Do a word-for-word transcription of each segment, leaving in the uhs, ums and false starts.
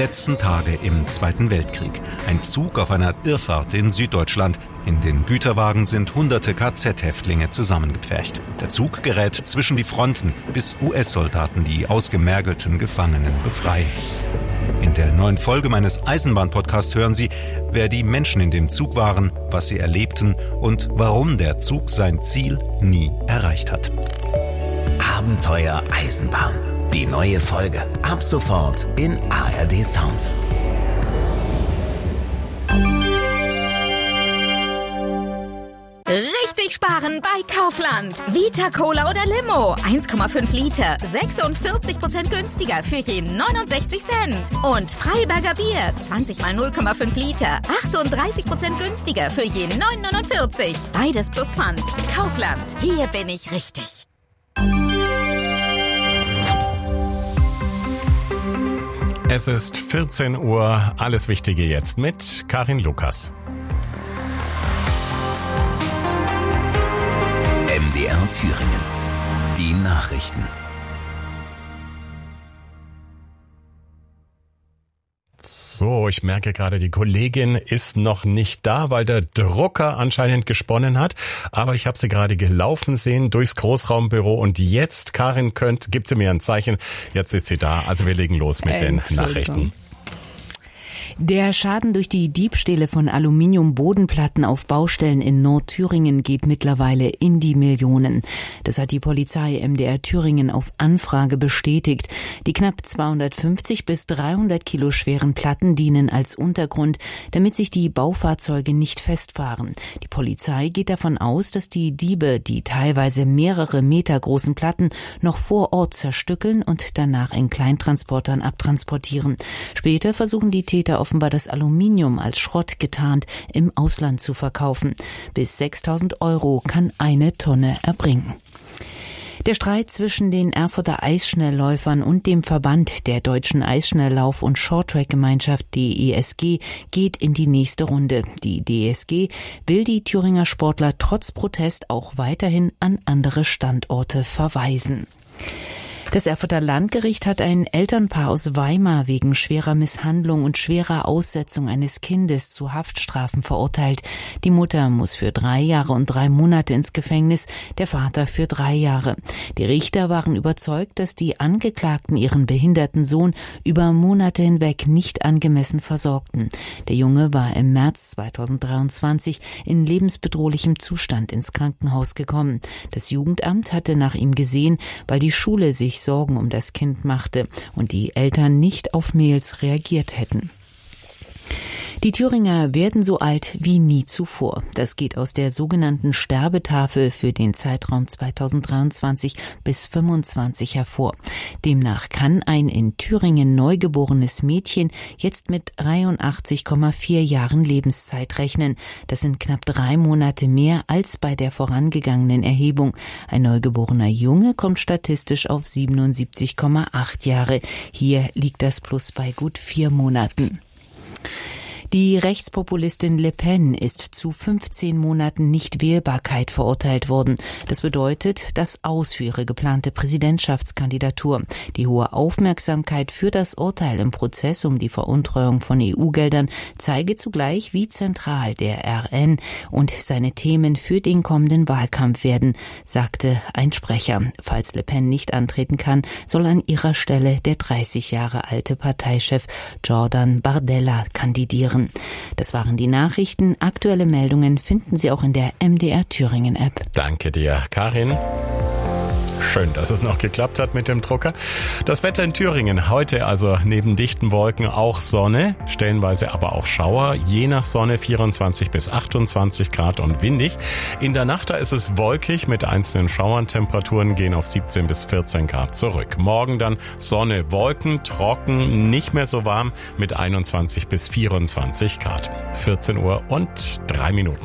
letzten Tage im Zweiten Weltkrieg. Ein Zug auf einer Irrfahrt in Süddeutschland. In den Güterwagen sind hunderte K Z-Häftlinge zusammengepfercht. Der Zug gerät zwischen die Fronten, bis U S-Soldaten die ausgemergelten Gefangenen befreien. In der neuen Folge meines Eisenbahn-Podcasts hören Sie, wer die Menschen in dem Zug waren, was sie erlebten und warum der Zug sein Ziel nie erreicht hat. Abenteuer Eisenbahn. Die neue Folge. Ab sofort in A R D Sounds. Richtig sparen bei Kaufland. Vita Cola oder Limo. eins Komma fünf Liter. sechsundvierzig Prozent günstiger für je neunundsechzig Cent. Und Freiberger Bier. zwanzig mal null Komma fünf Liter. achtunddreißig Prozent günstiger für je neun neunundvierzig. Beides plus Pfand. Kaufland. Hier bin ich richtig. Es ist vierzehn Uhr. Alles Wichtige jetzt mit Karin Lukas. M D R Thüringen. Die Nachrichten. So, ich merke gerade, die Kollegin ist noch nicht da, weil der Drucker anscheinend gesponnen hat. Aber ich habe sie gerade gelaufen sehen durchs Großraumbüro und jetzt, Karin, könnt, gibt sie mir ein Zeichen. Jetzt ist sie da. Also wir legen los mit den Nachrichten. Der Schaden durch die Diebstähle von Aluminiumbodenplatten auf Baustellen in Nordthüringen geht mittlerweile in die Millionen. Das hat die Polizei M D R Thüringen auf Anfrage bestätigt. Die knapp zweihundertfünfzig bis dreihundert Kilo schweren Platten dienen als Untergrund, damit sich die Baufahrzeuge nicht festfahren. Die Polizei geht davon aus, dass die Diebe die teilweise mehrere Meter großen Platten noch vor Ort zerstückeln und danach in Kleintransportern abtransportieren. Später versuchen die Täter offenbar das Aluminium als Schrott getarnt im Ausland zu verkaufen. Bis sechstausend Euro kann eine Tonne erbringen. Der Streit zwischen den Erfurter Eisschnellläufern und dem Verband der Deutschen Eisschnelllauf- und Shorttrack-Gemeinschaft D E S G geht in die nächste Runde. Die D E S G will die Thüringer Sportler trotz Protest auch weiterhin an andere Standorte verweisen. Das Erfurter Landgericht hat ein Elternpaar aus Weimar wegen schwerer Misshandlung und schwerer Aussetzung eines Kindes zu Haftstrafen verurteilt. Die Mutter muss für drei Jahre und drei Monate ins Gefängnis, der Vater für drei Jahre. Die Richter waren überzeugt, dass die Angeklagten ihren behinderten Sohn über Monate hinweg nicht angemessen versorgten. Der Junge war im März zweitausenddreiundzwanzig in lebensbedrohlichem Zustand ins Krankenhaus gekommen. Das Jugendamt hatte nach ihm gesehen, weil die Schule sich Sorgen um das Kind machte und die Eltern nicht auf Mails reagiert hätten. Die Thüringer werden so alt wie nie zuvor. Das geht aus der sogenannten Sterbetafel für den Zeitraum zweitausenddreiundzwanzig bis fünfundzwanzig hervor. Demnach kann ein in Thüringen neugeborenes Mädchen jetzt mit dreiundachtzig Komma vier Jahren Lebenszeit rechnen. Das sind knapp drei Monate mehr als bei der vorangegangenen Erhebung. Ein neugeborener Junge kommt statistisch auf siebenundsiebzig Komma acht Jahre. Hier liegt das Plus bei gut vier Monaten. Die Rechtspopulistin Le Pen ist zu fünfzehn Monaten Nichtwählbarkeit verurteilt worden. Das bedeutet das Aus für ihre geplante Präsidentschaftskandidatur. Die hohe Aufmerksamkeit für das Urteil im Prozess um die Veruntreuung von E U-Geldern zeige zugleich, wie zentral der R N und seine Themen für den kommenden Wahlkampf werden, sagte ein Sprecher. Falls Le Pen nicht antreten kann, soll an ihrer Stelle der dreißig Jahre alte Parteichef Jordan Bardella kandidieren. Das waren die Nachrichten. Aktuelle Meldungen finden Sie auch in der M D R Thüringen App. Danke dir, Karin. Schön, dass es noch geklappt hat mit dem Drucker. Das Wetter in Thüringen heute also neben dichten Wolken auch Sonne, stellenweise aber auch Schauer, je nach Sonne vierundzwanzig bis achtundzwanzig Grad und windig. In der Nacht da ist es wolkig mit einzelnen Schauern, Temperaturen gehen auf siebzehn bis vierzehn Grad zurück. Morgen dann Sonne, Wolken, trocken, nicht mehr so warm mit einundzwanzig bis vierundzwanzig Grad. vierzehn Uhr und drei Minuten.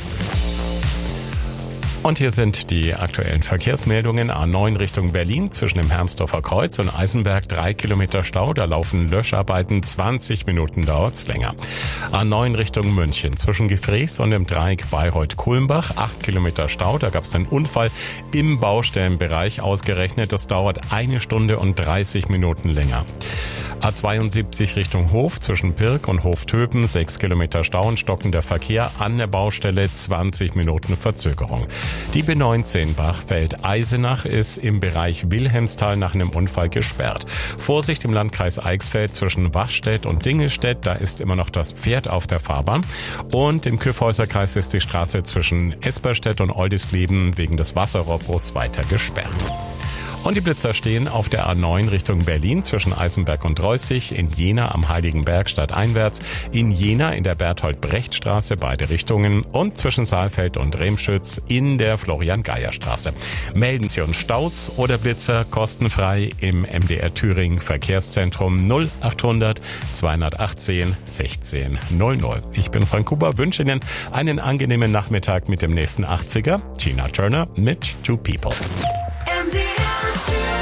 Und hier sind die aktuellen Verkehrsmeldungen. A neun Richtung Berlin zwischen dem Hermsdorfer Kreuz und Eisenberg drei Kilometer Stau. Da laufen Löscharbeiten. zwanzig Minuten dauert's länger. A neun Richtung München zwischen Gefrees und dem Dreieck Bayreuth-Kulmbach. acht Kilometer Stau. Da gab's einen Unfall im Baustellenbereich ausgerechnet. Das dauert eine Stunde und dreißig Minuten länger. A zweiundsiebzig Richtung Hof zwischen Pirk und Hoftöpen, sechs Kilometer Stau und stockender Verkehr an der Baustelle, zwanzig Minuten Verzögerung. Die B neunzehn Bachfeld-Eisenach ist im Bereich Wilhelmsthal nach einem Unfall gesperrt. Vorsicht im Landkreis Eichsfeld zwischen Wachstedt und Dingelstedt, da ist immer noch das Pferd auf der Fahrbahn. Und im Kyffhäuserkreis ist die Straße zwischen Esperstedt und Oldisleben wegen des Wasserrohrbruchs weiter gesperrt. Und die Blitzer stehen auf der A neun Richtung Berlin zwischen Eisenberg und Reußig, in Jena am Heiligenberg stadteinwärts, in Jena in der Berthold-Brecht-Straße beide Richtungen und zwischen Saalfeld und Remschütz in der Florian-Geier-Straße. Melden Sie uns Staus oder Blitzer kostenfrei im M D R Thüringen Verkehrszentrum null achthundert zweihundertachtzehn sechzehn null null. Ich bin Frank Huber, wünsche Ihnen einen angenehmen Nachmittag mit dem nächsten achtziger. Tina Turner mit Two People.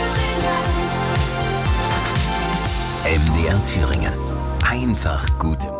M D R Thüringen. Einfach gut im